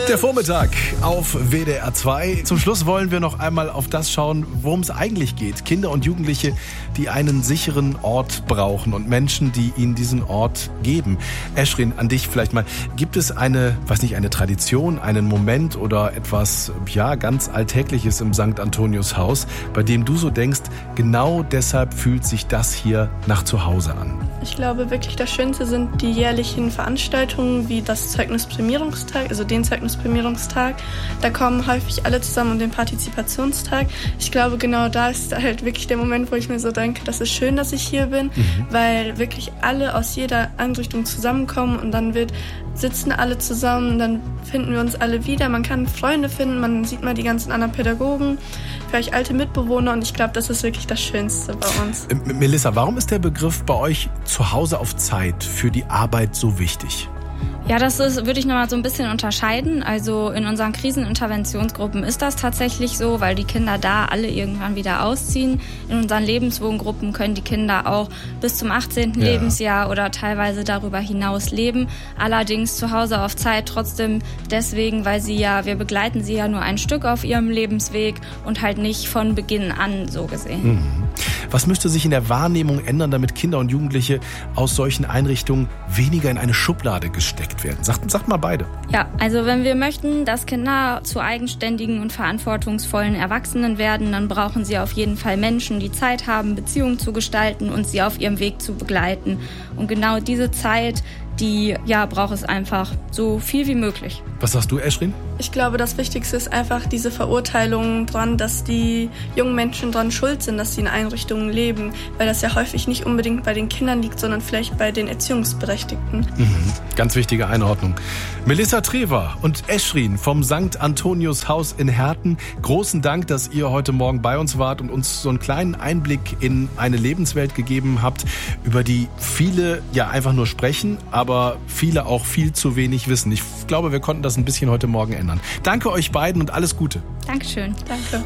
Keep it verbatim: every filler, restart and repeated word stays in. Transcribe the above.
Der Vormittag auf W D R zwei. Zum Schluss wollen wir noch einmal auf das schauen, worum es eigentlich geht. Kinder und Jugendliche, die einen sicheren Ort brauchen und Menschen, die ihnen diesen Ort geben. Eschrin, an dich vielleicht mal. Gibt es eine, weiß nicht, eine Tradition, einen Moment oder etwas, ja, ganz Alltägliches im Sankt Antonius Haus, bei dem du so denkst, genau deshalb fühlt sich das hier nach Zuhause an? Ich glaube wirklich, das Schönste sind die jährlichen Veranstaltungen wie das Zeugnisprämierungstag, also den Zeugnisprämierungstag. Da kommen häufig alle zusammen um den Partizipationstag. Ich glaube, genau da ist halt wirklich der Moment, wo ich mir so denke, das ist schön, dass ich hier bin, mhm. weil wirklich alle aus jeder Einrichtung zusammenkommen und dann wird, sitzen alle zusammen, dann finden wir uns alle wieder. Man kann Freunde finden, man sieht mal die ganzen anderen Pädagogen, vielleicht alte Mitbewohner und ich glaube, das ist wirklich das Schönste bei uns. Melissa, warum ist der Begriff bei euch Zuhause auf Zeit für die Arbeit so wichtig? Ja, das ist, würde ich nochmal so ein bisschen unterscheiden. Also in unseren Kriseninterventionsgruppen ist das tatsächlich so, weil die Kinder da alle irgendwann wieder ausziehen. In unseren Lebenswohngruppen können die Kinder auch bis zum achtzehnten Ja. Lebensjahr oder teilweise darüber hinaus leben. Allerdings zu Hause auf Zeit trotzdem deswegen, weil sie ja, wir begleiten sie ja nur ein Stück auf ihrem Lebensweg und halt nicht von Beginn an so gesehen. Mhm. Was müsste sich in der Wahrnehmung ändern, damit Kinder und Jugendliche aus solchen Einrichtungen weniger in eine Schublade gesteckt werden? Sagt, sagt mal beide. Ja, also wenn wir möchten, dass Kinder zu eigenständigen und verantwortungsvollen Erwachsenen werden, dann brauchen sie auf jeden Fall Menschen, die Zeit haben, Beziehungen zu gestalten und sie auf ihrem Weg zu begleiten. Und genau diese Zeit, die ja, braucht es einfach so viel wie möglich. Was sagst du, Eschrin? Ich glaube, das Wichtigste ist einfach diese Verurteilung dran, dass die jungen Menschen dran schuld sind, dass sie in Einrichtungen leben, weil das ja häufig nicht unbedingt bei den Kindern liegt, sondern vielleicht bei den Erziehungsberechtigten. Mhm. Ganz wichtige Einordnung. Melissa Trever und Eschrin vom Sankt Antonius Haus in Herten. Großen Dank, dass ihr heute Morgen bei uns wart und uns so einen kleinen Einblick in eine Lebenswelt gegeben habt, über die viele ja einfach nur sprechen, aber viele auch viel zu wenig wissen. Ich glaube, wir konnten das ein bisschen heute Morgen ändern. Danke euch beiden und alles Gute. Dankeschön. Danke.